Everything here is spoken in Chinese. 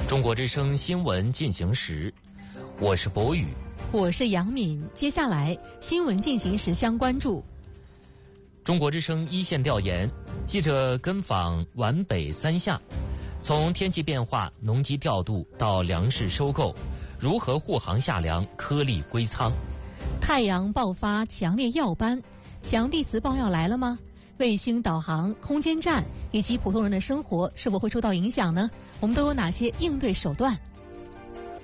中国之声新闻进行时，我是博宇， 我是杨敏。接下来新闻进行时相关注。 中国之声一线调研，记者跟访皖北三下，从天气变化、农机调度到粮食收购，如何护航下粮，颗粒归仓？ 太阳爆发强烈耀斑，强地磁暴要来了吗？卫星导航、空间站以及普通人的生活是否会受到影响呢？我们都有哪些应对手段？